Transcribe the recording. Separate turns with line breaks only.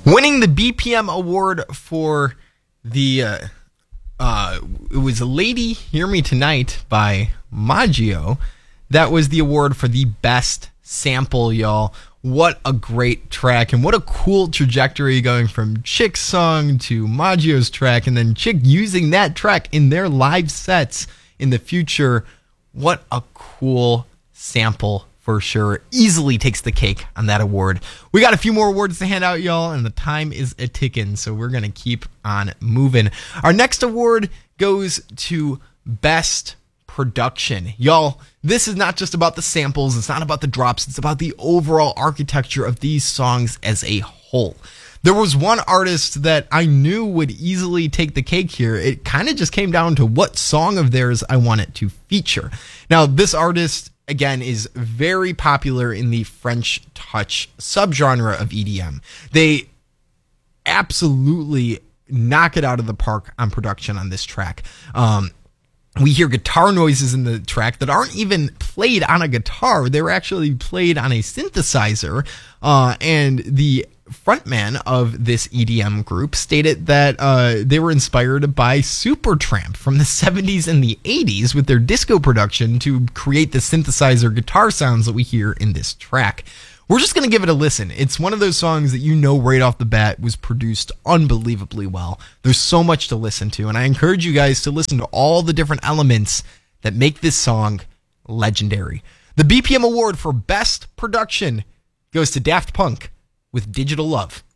Winning the BPM award for the it was Lady Hear Me Tonight by Maggio. That was the award for the best sample, y'all. What a great track, and what a cool trajectory going from Chick's song to Maggio's track, and then Chick using that track in their live sets in the future. What a cool sample for sure. Easily takes the cake on that award. We got a few more awards to hand out, y'all, and the time is a ticking, so we're going to keep on moving. Our next award goes to Best Production. Y'all, this is not just about the samples, it's not about the drops, it's about the overall architecture of these songs as a whole. There was one artist that I knew would easily take the cake here. It kind of just came down to what song of theirs I wanted to feature. Now, this artist, again, is very popular in the French touch subgenre of EDM. They absolutely knock it out of the park on production on this track. We hear guitar noises in the track that aren't even played on a guitar. They were actually played on a synthesizer. And the frontman of this EDM group stated that they were inspired by Supertramp from the 70s and the 80s with their disco production to create the synthesizer guitar sounds that we hear in this track. We're just going to give it a listen. It's one of those songs that you know right off the bat was produced unbelievably well. There's so much to listen to, and I encourage you guys to listen to all the different elements that make this song legendary. The BPM award for Best Production goes to Daft Punk with Digital Love.